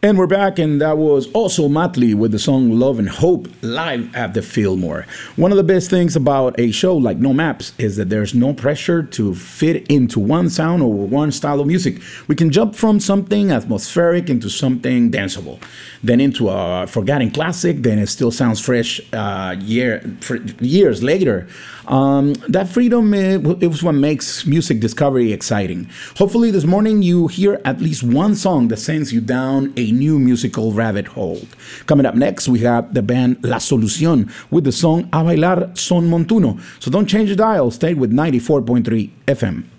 And we're back, and that was also Motley with the song Love and Hope live at the Fillmore. One of the best things about a show like No Maps is that there's no pressure to fit into one sound or one style of music. We can jump from something atmospheric into something danceable, then into a forgotten classic, then it still sounds fresh years later. That freedom, it was what makes music discovery exciting. Hopefully this morning you hear at least one song that sends you down a new musical rabbit hole. Coming up next, we have the band La Solución with the song A Bailar Son Montuno. So don't change the dial, stay with 94.3 FM.